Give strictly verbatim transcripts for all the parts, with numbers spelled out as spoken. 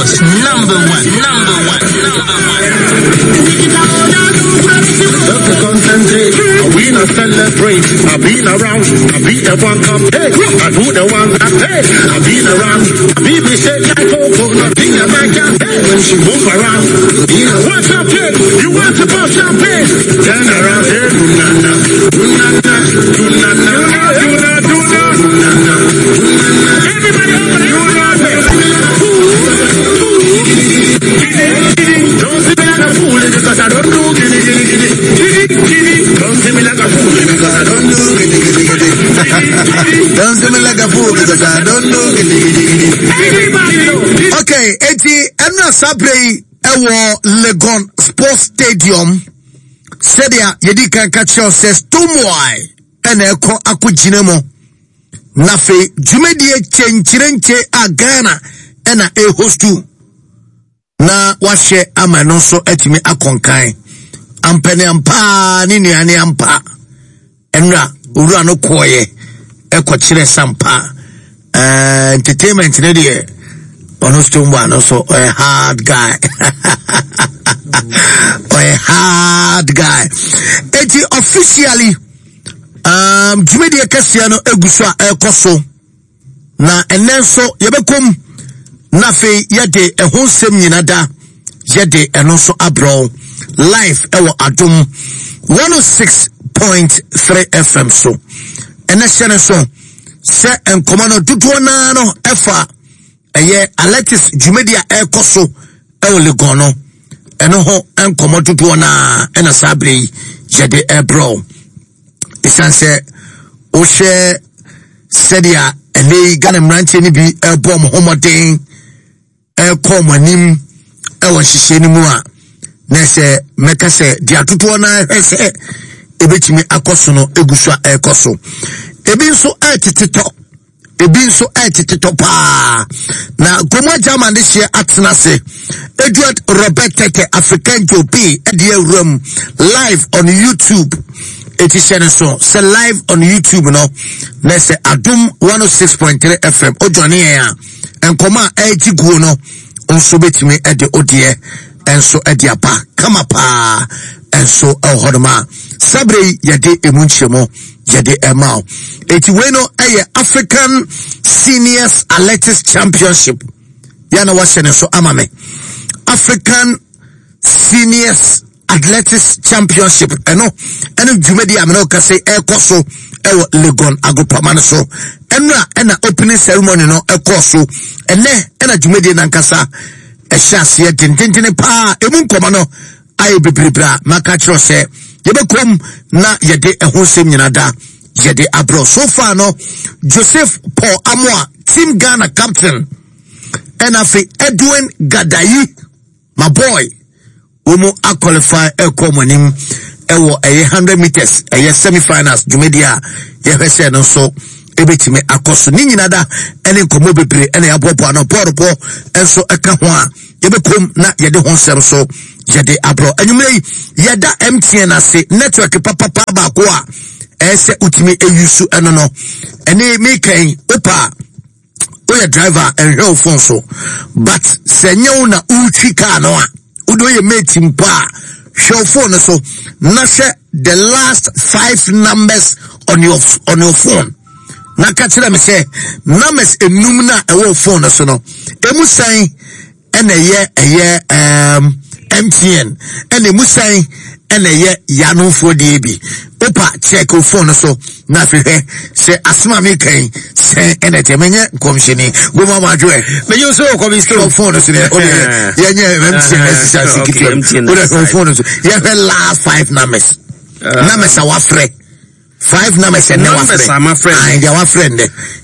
Lagos number one, number one, number one. Just to concentrate, we not celebrate. I've been around, I be the one come hey, I do the one that hey, I've been around. Baby say like Coco, nothing a man can say when she move around. You want champagne? You want to pop champagne? Turn around here, do na na, do na na, do na na, do na do na, do na na. Everybody over there, do na na. Don't see me like a fool because I don't do giddy giddy giddy giddy. Don't see me like a fool because I don't do giddy giddy giddy. Don't see me like a fool because I don't do giddy giddy giddy. Okay, eti enna sabrei ewo Legon Sports Stadium. Sedia yedi kan catch says Tumwai ena eko akugine mo. Na fe dwumedie chenchirenche a Ghana ena e hostu. Na washe ama no so etimi akonkan ampene ampa ni nuane ampa enra owura no koye ekokire sampa uh, entertainment ne de ono stumba no so a hard guy a hard guy eti officially um jumedi kasia no eguso a ekoso na enenso yebekom na fe yede ehon sem nyina da yede eno so abro live ewo adom one oh six point three F M so ene sene so se enkomano dudu na no efa eye Alexis Jumedia ekoso ewo Legon no eno ho enkomo dudu na ena sabre yede ebro isanse o she sedia ene Ghana mrantie ni bi ebom homoden e come anim e won hihye ni mu a na se meka se dia toto na hese ebetimi akoso no eguso a ekoso ebi nso atitito ebi nso atitito pa na gomo jama de hye atena se Edward Robert Tete African Jopi e de room live on YouTube. It is so say live on YouTube no na se Adom one oh six point three F M o johnny ya enkoma eti guo no onso betimi e de odie enso e de apa kama pa enso e hodoma sabre yede emunchemo yede emao eti we no eye African Seniors Athletics Championship yana washene so amame African Seniors Athletics Championship eno eno jumedi ameno kase ekoso ewo Legon Agopamane so enra ena opening ceremony no ekoso ene ena jumedi nankasa ehyasie tintintine pa emu nkoma no aye bebrebra maka kiro se yebekom na yede ehosem nyina da yede abro so far no Joseph Paul Amoa Team Ghana captain ena fe Edwin Gadayi my boy Umu a qualify a common ewo a hundred meters a semi-finals Jumedia yehese no so ebetime akoso ni nada ene komo bebre ene abopo no poropo enso eka ho a yebekom na yede ho nsem so yede abro anwumre yeda M T N ase network papa papa ba ko a ese utime eyusu eno no ene mekan opa oya driver and real phone so but senyo na ulti car no a udo ye mate mpa show phone so na share the last five numbers on your on your phone na catch me say numbers enum na e wo phone so no emu san ene ye eye um M T N ene emu san ene ye yanu fo de bi opa check o phone so na fi he say asma me kan say ene temenye komshini go mama joe me you so ko bi store phone so ne o ye nye M T N exercise kiti o de phone so ye last five numbers numbers are free five numbers and numbers are my friend and your friend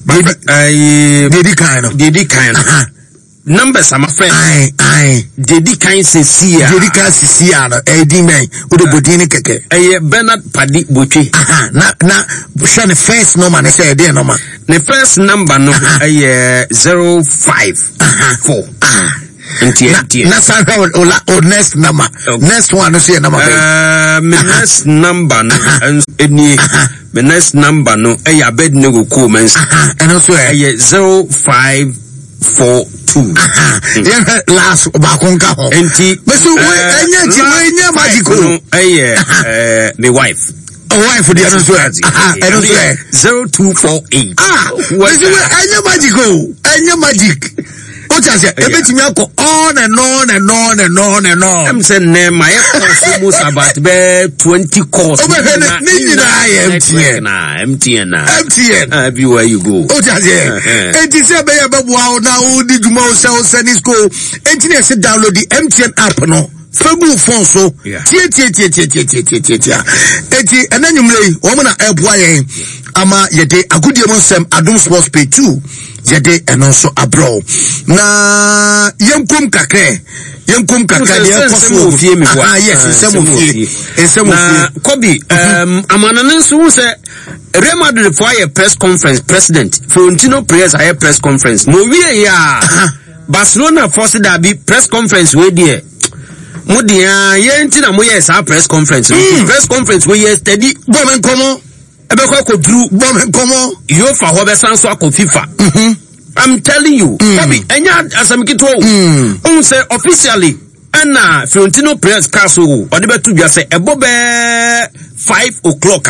I did kind of did kind of numbers are my friend I I did kind se sia did kind se sia no e di men o de bodini keke eh Bernard Padi Botwe aha na na share the first number na say dey number the first number no eh zero five four ah na sa o next number next one no say number uh my next number no any my next number no eh Abednego Coleman and also eh zero five four two. Yeah, last bakonka ho. Enti. But so enya ti enya magical. Eh eh the wife. A wife for the other side. Ah, I don't say zero two four eight. Ah, what is it? Enya magical. Enya magic. What is it? Everything you go on and on and on and on and on. I'm saying my course almost about be twenty course. Over here, M T N, M T N, M T N. Everywhere you go. What is it? And this is about wow now. Did you most send this go? And you said download the M T N app no. Fabu phone so tie tie tie tie tie tie tie tie tie eti enanyumle wo mo na eboa yen ama yede agudie mo nsem Adom Sports page two yede eno so abro na yenkum kakre yenkum kakra de ekoso ofie mi ah yes nsem ofie nsem ofie Kobi um amanane nso se Real Madrid for a press conference president Florentino Perez a press conference mo wie ya Barcelona force da bi press conference we there Mudia yenti na mo yes our press conference mm. press conference we yesterday bomen komo ebe ko ko dru bomen komo yo fa ho be sanso akọ FIFA mhm I'm telling you Kobi mm. enya asamikito mm. un say officially na Florentino Perez kaso o de betu bia say ebo be five o'clock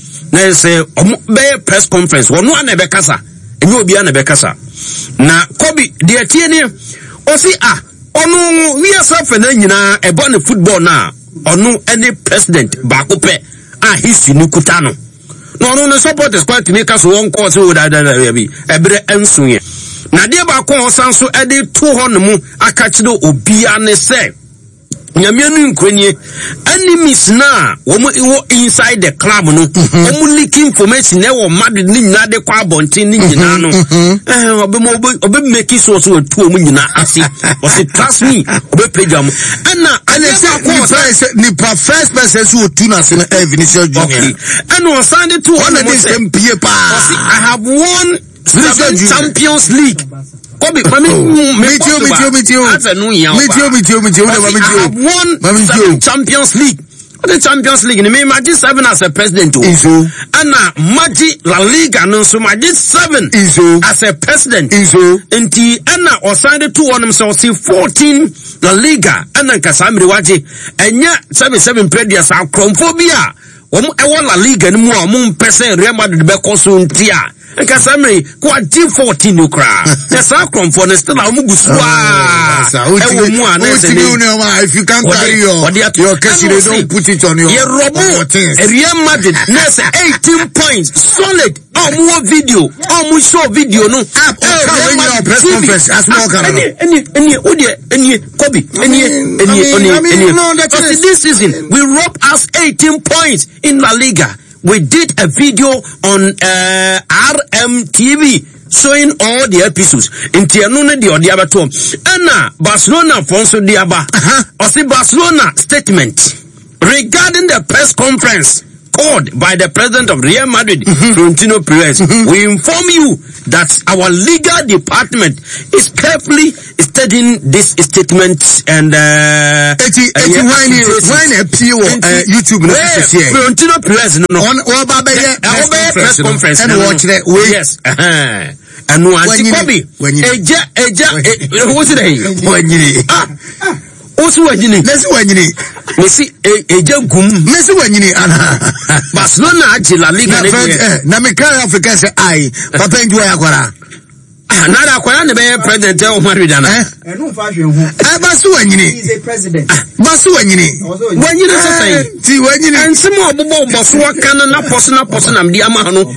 na say be press conference wono na be kasa enye obi na be kasa na Kobi de tie ne o si ah onu we yourself na nyina e born football na onu any president ba ko pe ah history ni kuta no no no no supporters quite make us one course we da da bi ebre enso ye na de ba ko osan so e de to ho no mu aka kire obia ne se nyamianu nkronye enemies na wo mu inside the club no wo mu leak information na wo Madrid ni nyina de kwa bontin ni nyina no eh obe mo obe make so so tu mu nyina ase o se trust me obe page am ana ana se ko say ni pa first person so tu na se na Vinicius Junior and o send it to on this M P A pa I have won Champions League Kobi, mami, me too, me too, me too. That's a new year. Me too, me too, me too. I have won seven Champions League. The Champions League, me imagine seven as a president. Iso. Anna, Magic La Liga, no so magic seven. Iso. As a president. Iso. Inti Anna or signed two on themselves. See fourteen La Liga. Anna Kasamri Waji. And ya seven seven previous are chromophobia. Omu ewa La Liga ni mwa omu mpese Real Madrid beko suntia. Kasamri kwa G fourteen ukra. Yasa kromfo ne still omu guswa. Ewo mu anese ni. If you can't carry your your case, you don't put it on your. Ye robo Real Madrid nese eighteen points solid. Omu video, omu show video no. Up Real Madrid press conference as more can. Any any any odie any Kobi any any any any. So this season we robbed us eighteen points in La Liga. We did a video on uh, R M T V showing all the episodes. In Tianune di Odiabato. Anna Barcelona Fonso Diaba. Or the Barcelona statement regarding the press conference called by the president of Real Madrid, mm-hmm. Florentino Perez. Mm-hmm. We inform you that our legal department is carefully studying this statement and uh eighty eighty when when appeal uh YouTube no Florentino Perez no on oba be press conference and watch that way yes uh-huh. And no anti-Kobi eja eja what's it wanyini ah osu wanyini nesi wanyini Messi eja gum Messi wanyini ana Barcelona aje La Liga ne na me kan Africa say ai papa njuwa yakwara na da kwara ne be president o Madrid ana enu fa hwe hu eh basu wanyini he is a president basu wanyini wanyini so say ti wanyini ensemo obobo oboso kan na poso na poso na mdi ama no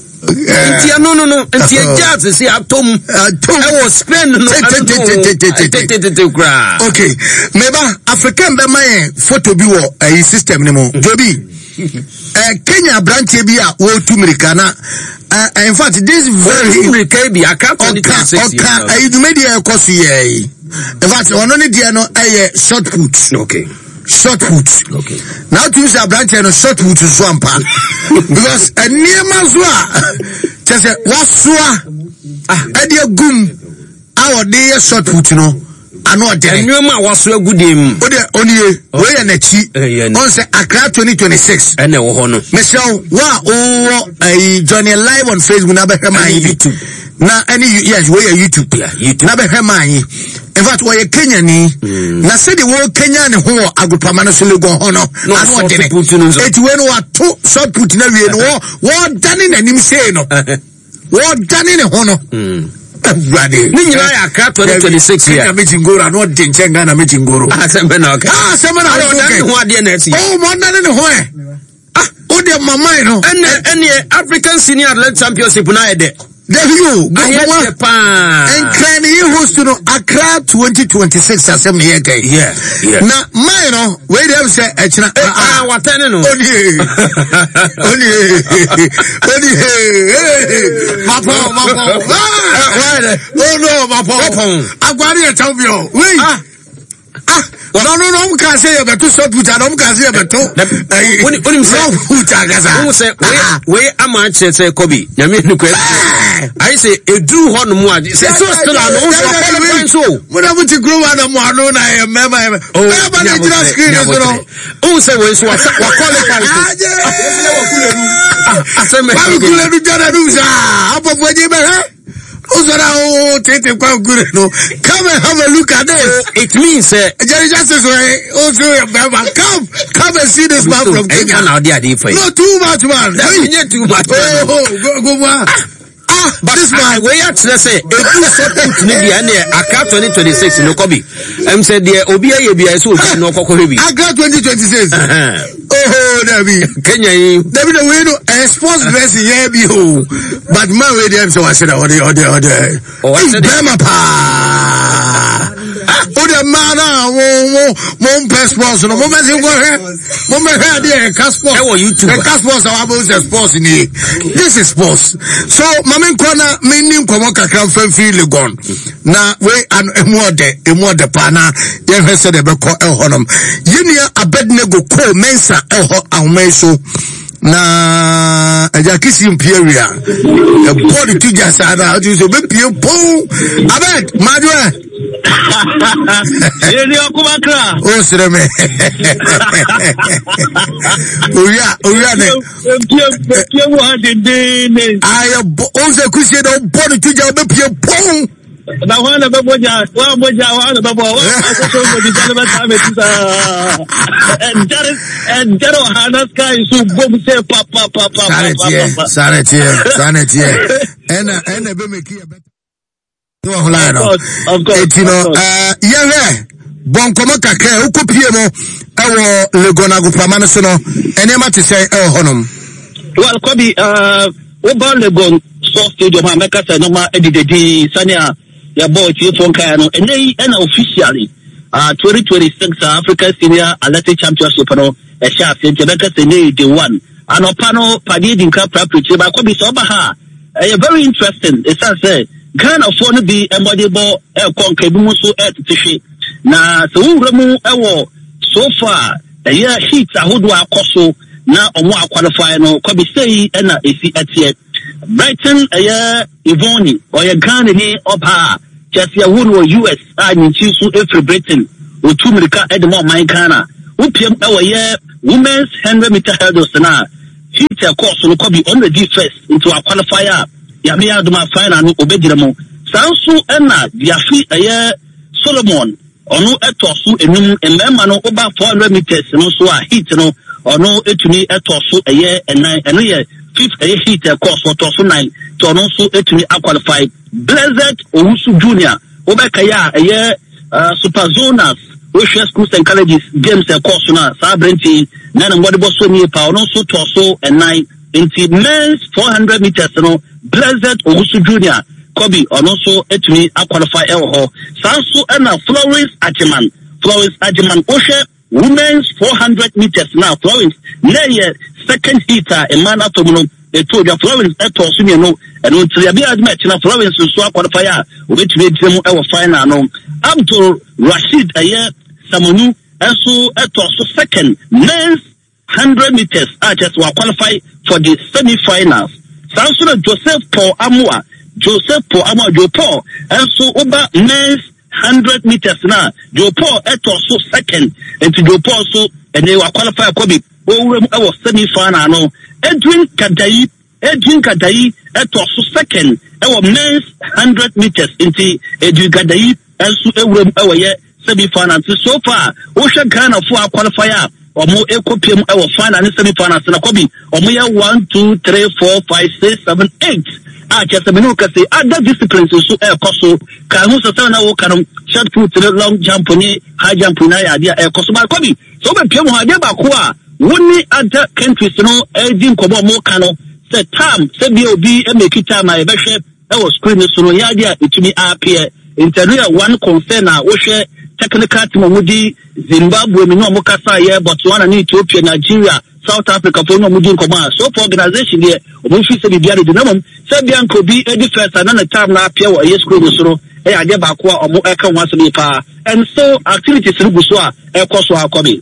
Intia no no no intia jazz see atom atom I was spend no okay meba African be my photo bi wo eh system ni mo jobi eh Kenya branch bi a wo tumirika na in fact this very tumirika bi aka twenty six okay eh you made e course ye in fact ono ni dia no eh short put okay short put okay now to say branch no short put so ampa because eniema so a tese wasua ah e dia gum awo de short put no ano de eniema wasua gudem o de onie we ya na chi on say Accra twenty twenty-six ene wo ho no Michelle wa o eh Johnny live on Facebook na be hema YouTube na any yes we are YouTube yeah YouTube na be hema yi in fact we Kenya ni na say the wo Kenya ne ho agopama no so legon ho no anu odene eti we no wato short put na wie no wo dane nanim sei no wo dane ne ho no Brady. Ni nyina ya ka twenty twenty-six ya. Ka meji ngoro na odi nchenga na meji ngoro. Ah sembe na okay. Ah sembe na okay. Ho ade na esi. Oh mo dane ne ho e. Ah odi mama no. Ene ene African Senior Athlete Championship na ede. There you go. Aye Japan. And can you host to Accra twenty twenty-six asem here guy. Yeah. Yeah. Na my no we dem say e china ah watene no. Oni. Oni. Oni. Mapo mapo. Oh no mapo. Agwari e champion. We. Ah. Ah, no no no, we can't say you better short put and we can't say you better. When when say put agaza. We say we we am say Kobe. Nyame nu kwesi. I say edu ho no mu ade. Say so still an on qualifying so. We na muti grow na mo anu na e member. Oh, but na jira screen so no. Oh say we so wa qualify so. Aseme. Ba kulenu jana du sa. Apo boje be he. Uzara o tete kwa gure no. Come and have a look at this. It means uh, Jerry Justice way. Also come come and see this man from Kenya. Now they are different. No too much man. That's too much. Oh go go man. Ah, but this man we are to say if you so put ni dia na Accra twenty twenty-six no Kobe. Em say there obi aye bia so obi no kokko hebi. Accra twenty twenty-six. Oh, David. Kenya yi. David we no sports dressing here be ho. But man we dem so I said or the or the or the. Oh, I said them pa. Oh, the man ah mo mo mo sports no mo me say go here. Mo me here there Casport. Hey, what YouTube? The Casport are about the sports in here. This is sports. So mama nkwana me nim komo kakra fan feel Legon. Na we an emu de emu de pa na ye hwese de be ko e honom. Yinia Abednego ko mensa e ho ahmeso na ajakisi imperial e body to just ana you so be pie pon abed madwe Yeni okumakra o sire me oya oya ne pie pie wo hadede ne ayo o se kusie do body to just be pie pon na wana baboja wa boja wana babo wa so so di jale ba me tisa and jare and jare hana sky so bom se pa pa pa pa pa sanity sanity ena ena be make you better to hola no of course etino eh yewe bon komo kakra ukopie mo ewo Legon agopama no so no enema te say e honom well Kobe uh we born Legon so stadium America say no ma edidedi sania ya boy tie phone kai no ene ena officially uh twenty twenty-six uh, Africa Senior Athletic Championship no e sha se America say ne the one anopa no padi dinka preparatory ba Kobe so ba ha e very interesting it say Ghana for no be embodiable e konka bi mu so e titihwe na so wura mu e wo so far the year heat ahodo akoso na omo aqualify no Kobe say e na esi etie Brighton aya Ivoni or ya Ghana ni opa just ya won U S a nchi so every Britain o tumrika edmo man Ghana upiem e wo ye women's one hundred meter hurdles na heat course no Kobe on the first into a qualifier ya me aduma final no obedire mo sanso e na dia fi aya Solomon ono etoso enum emema no oba four hundred meters no so a heat no ono etuni etoso eye enan eno ye fifth eye heat course etoso nine to ono so etuni qualify Blessed Owusu Junior obeka ya eye super zonas which schools and colleges games course na sabrenti na ngode bo so ni pa ono so toso enan into men's four hundred meters no Blessed Owusu Junior Kobe ono so etuni qualify e ho sanso na Florence Ajiman Florence Ajiman oshe women's four hundred meters now Florence na second heater e man atomo e to the Florence eto so no e no tria bi admatch na Florence so qualify a obetumi etimu e wo final no Abdul Rashid aye Samonu enso eto so second men's one hundred meters a just will qualify for the semi-finals sanso na Joseph Paul Amwa Joseph Paul Amwa Joe Paul enso oba men's one hundred meters na Joe Paul eto so second and to Joe Paul so and they will qualify Kobe owurem e wo semi final no Edwin Kadayi Edwin Gadayi eto so second ewo men's one hundred meters inti Edwin Gadayi enso ewurem ewo ye semi final. So far wo hwe Ghana for qualifier omo ekopiem ewo final ni semi final na kobi omo ye one two three four five six seven eight ah just me no ka say other disciplines so e koso ka hu so na wo kanom short put long jump ni high jump na ya dia e koso ba kobi so be piem ho ade ba ko a woni other countries no e din ko bo mo kano say time say bi obi e make time e be hwe e wo screen so no ya dia itumi appear interview one concern na wo hwe technical team omudi Zimbabwe mi no mo kasa ye Botswana ni Ethiopia Nigeria South Africa for no mudi nkoma so for organization there obi fi se bibia de namum se bia nkobi edi first and na time na appear wo yes school so e ade ba ko omo e kan waso bi pa and so activities no guso a e koso akobi.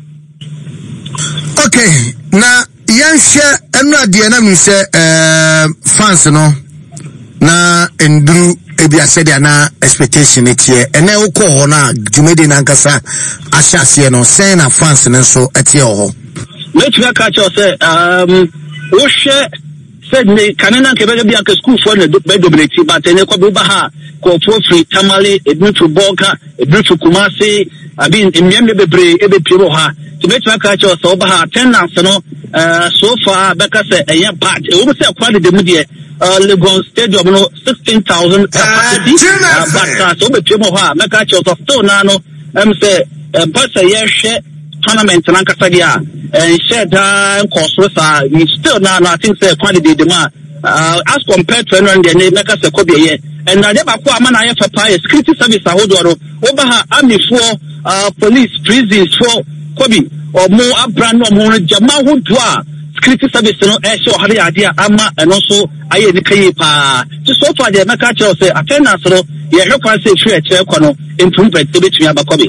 Okay, na yanhye enu ade na mi se eh fans no na enduru ebi asede na expectation etie ene woko ho na dwumedi na nkasa ahyase no sen na fans ne so etie ho let's make a catch say um wo hwe said ne kanena ke be bia ke school for ne be dominate but ene ko be ba ha ko for free tamale ebi fu boka ebi fu kumasi abi emyembe bebre ebe piro ha to make a catch so ba ha attendance no uh so far beka say eye part e wo be say kwade dem de Uh, Legon Stadium no sixteen thousand capacity uh, but uh, so be pemo ha make a chance of still na no em say pass a year share tournament na kasa dia and share da course sa we still na no I think say quantity the ma uh, as compared to anyone dey make us ko be here and na dey ba ko ama na ye fa pa security service ahodoro oba ha army for uh, police prisons for kobi or mo abran no mo jama hodua security service no e show hare ade ama eno so aye ni kai pa so so far dey make a say attendance no ye hwekwa say free e che no improvement to betumi abakobi.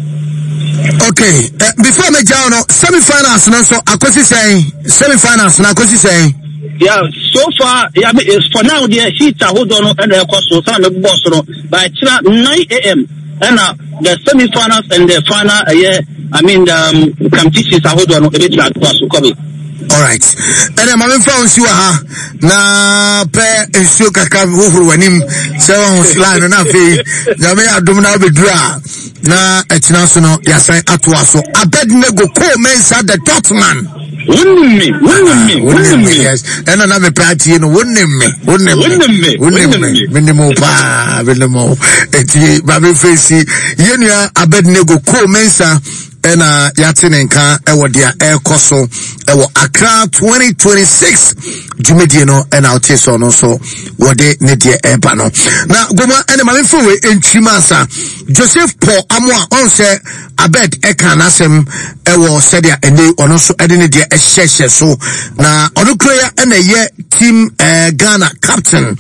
Okay, uh, before me jaw no semi finals no so akosi say semi finals na akosi say yeah so far yeah for now there heat hold on and e koso so na me boss no by nine a m and uh, the semi finals and the final uh, yeah I mean um competitions hold on e be try to kobi. All right. And I'm having fun see ha na pe ensuo kaka wohuru wanim se won slide na fe jame adom na bedura na etina so no yasan atoa so Abednego Ko-Mensah the Dotman wonnim me wonnim me wonnim me yes and na me party no wonnim me wonnim me wonnim me minimo pa minimo eti babe face yenua Abednego Ko-Mensah ena yatine nka ewo dia ekoso ewo Accra twenty twenty-six jumedie no ena oteso no so wode ne die eba no na goma ene ma mfo we entrimasa Joseph Paul Amoa on se Abed eka nasem ewo sedia ene ono so ede ne die ehhehye so na ono kroya ena ye team eh, Ghana captain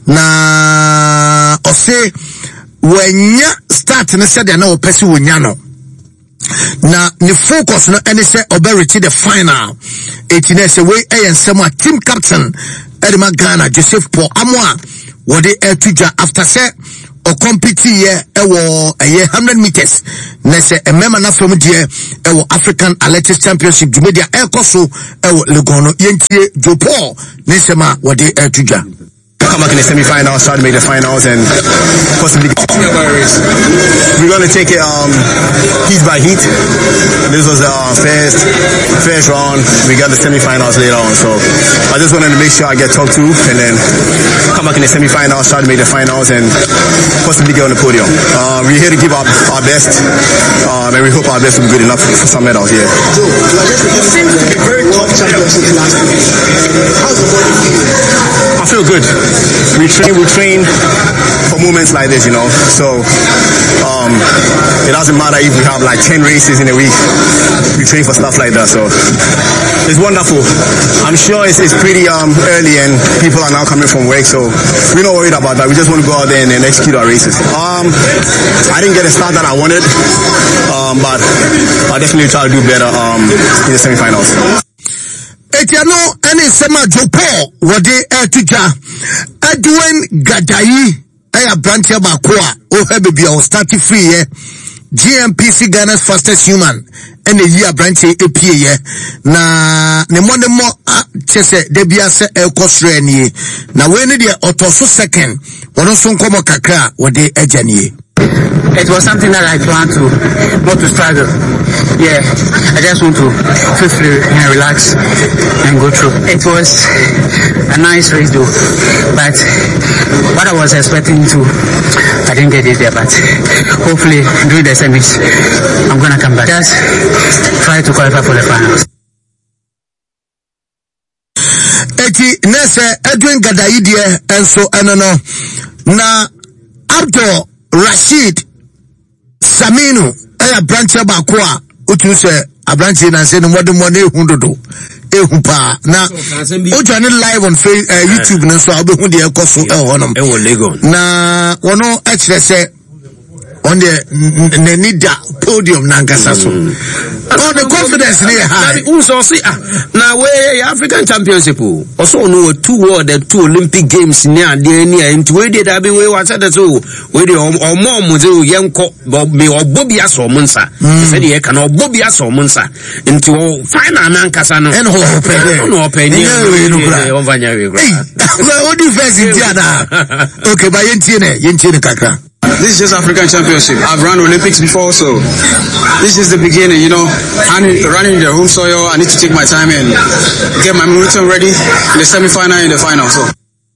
na ose wenya start ne sedia na opesi wonya no na the focus no any say oberity the final eighteen say we ayen sema team captain Edema Ghana Joseph Paul Amoa what they air to after say or compete here ewo a one hundred meters na say a member na from there ewo African Athletics Championship Jumedia air koso ewo Legono yentie Joe Paul nesema what they air to come back in the semi-finals, try to make the finals, and possibly get we're going to take it um, heat by heat. This was the uh, first first round. We got the semi-finals later on, so I just wanted to make sure I get talked to, and then come back in the semi-finals, try to make the finals, and possibly get on the podium. Uh, we're here to give our, our best, um, and we hope our best will be good enough for some medals. Yeah. Joe, it seems to be very tough championship last week. How's the body feeling? I feel good. We train, we train for moments like this, you know. So um, it doesn't matter if we have like ten races in a week. We train for stuff like that. So it's wonderful. I'm sure it's, it's pretty um, early and people are now coming from work. So we're not worried about that. We just want to go out there and, and execute our races. Um, I didn't get a start that I wanted, um, but I'll definitely try to do better um, in the semi-finals. Etiano ene sema Joe Paul wode etuja Edwin Gadayi eya branch ba ko a o he bebia o start free here G M P C Ghana's fastest human and a year branch A P A na ne mo ne mo chese de bia se e kosre ni na we ne de otoso second wono so nkomo kakra wo de aganie. It was something that I planned to, not to struggle. Yeah, I just want to feel free and relax and go through. It was a nice race though, but what I was expecting to, I didn't get it there, but hopefully during the semis, I'm going to come back. Just try to qualify for the finals. Eti nese Edwin Gadaidie enso enono na Abdul Rashid Saminu aya branch ba ko a otu se abranche na se no modern money hundodo ehu pa na o join live on Facebook, uh, YouTube na so abehu de ekoso e honom e wo Lagos na wono a kire se on the Nenida podium Nankasa so. Oh, the confidence near high. Also, see, now where African Championship also know two world the two Olympic Games near the near into where did I be where was that so where the or more Muzo Yanko Bobby or Bobby Aso Munsa. Said he can or Bobby Aso Munsa into final Nankasano and open no open over here. What do you face in Diana? Okay, by Yentine, Yentine Kaka. This is just African Championship. I've run Olympics before, so this is the beginning, you know. Running, running the home soil, I need to take my time and get my momentum ready in the semi-final and the final. So.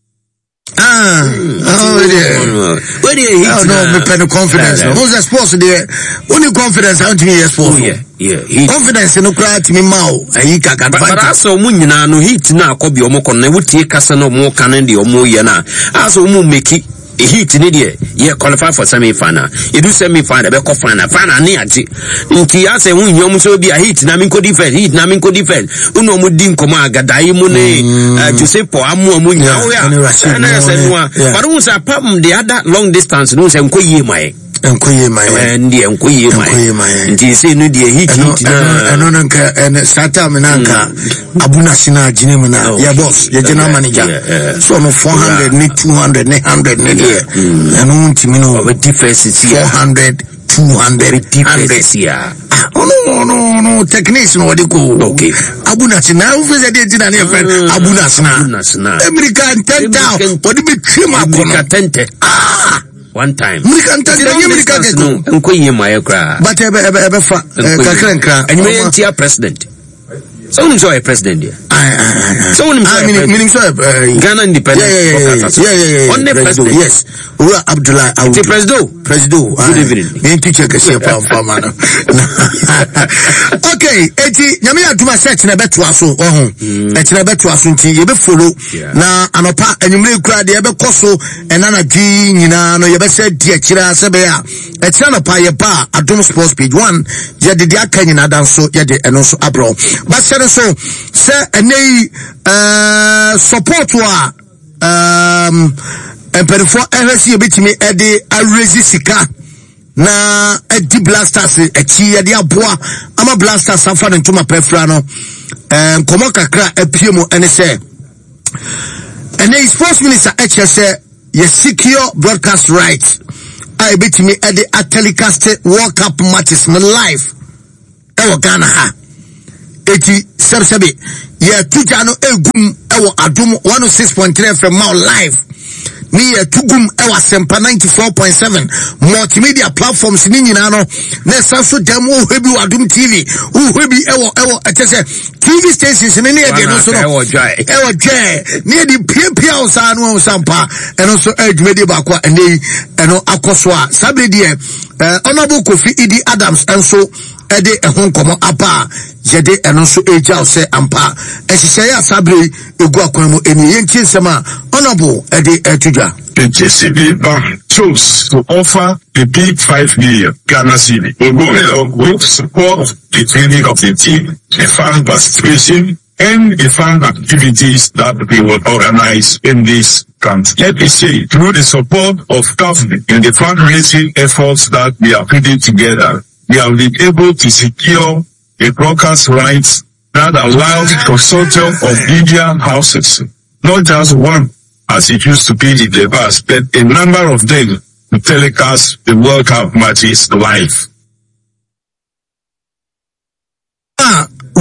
Ah, oh yeah. Where do you hit? Oh no, me pen confidence. Who's the sports there? Only confidence how to me sports. Yeah, yeah. Confidence no cry to me mau. I can but aso mu nyina no hit na akobi omo kon na wutie kasa no mo kan de omo ye na. Aso mu meki a hit in India, yeah, qualify for semi final. You do semi final, be call final, final near G. Nti ase wun yom so be a hit, na minko defense, hit na minko defense. Uno mudin koma gadai mune, Joseph po amu amu nya. Oh yeah, and I said one. But who's a problem the other long distance? No, say nko ye my. Nkoye my and the nkoye my nti say no dey hit hit na eno nka en sata me nanka abuna sina jine me na ya boss ya general manager so no four hundred ni two hundred ni one hundred ni there eno ntimi no defense four hundred two hundred defense ya oh no no no techniques no wadi ko okay abuna sina u feze dey tina na friend abuna sina American ten down wadi be trim American ten ah one time. American tell you American get no. Nko ye my kra. But ebe ebe ebe fa kakra nkra. And you may enter president. So when you saw a president there. So when you saw meaning so Ghana independent. Yeah yeah yeah yeah yeah. On the president. Yes. Ura Abdullah Awud. The president. President. Good evening. Me teacher ka se pa pa man. Okay, eti nyame aduma search na beto aso ohun. Eti na beto aso nti ye be follow na anopa enyumre kura de ye be koso enana dwi nyina no ye be se die kira se be a eti na pa ye ba Adom Sports page one ye de dia kan nyina dan so ye de eno so abro. Ba se so se enei uh support wa um emperifo ehwesi ebetimi ede arezi sika na edi blasters echi ede aboa ama blasters afa ne ntoma prefra no em komo kakra apiemu ene se ene sports minister eche se ye secure broadcast rights a ebetimi ede telecast World Cup matches no live e wo Ghana ha eti sebsebe ye tuja no egum e wo Adom one oh six point three F M live ni ye tugum e wa Sempa ninety-four point seven multimedia platforms ni nyina no na sanso dem wo hebi Adom T V wo hebi e wo e wo etese T V stations ni ne de no so no e wo dwe ni de pia o sa no Sampa e no so adwumedi ba kwa ene eno akoso a sabe de eh Honorable Kofi Idi Adams enso ede ehon komo apa yede eno so eja se ampa ehihye ya sabre egu akwan mu eni yentie sema Honorable ede etudwa. The J C B Bank chose to offer the big five million Ghana cedi with support the training of the team, the fan participation, and the fan activities that we will organize in this country. Let me say, through the support of government and the fundraising efforts that we are putting together, we have been able to secure the broadcast rights that allows the consortium of media houses, not just one, as it used to be in the past, but a number of them to telecast the World Cup matches live.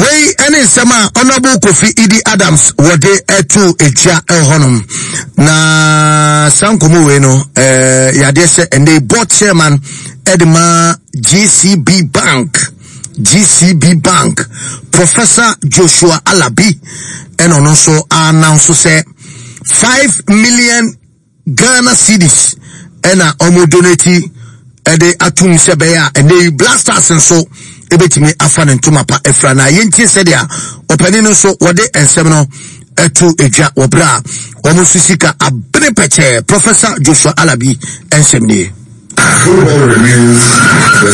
Wey any sema Honorable Kofi Idi Adams wode etu eja ehonum na sankomo we no eh yade se ende board chairman Edma G C B Bank G C B Bank Professor Joshua Alabi and ono so announce say five million Ghana cedis and a omo donate ede atum sebeya and the blasters and so ebetimi afane ntoma pa efra na yenti sede a opani no so wode ensem no etu eja wobra omo susika abene peche Professor Joshua Alabi ensem ni. Football remains the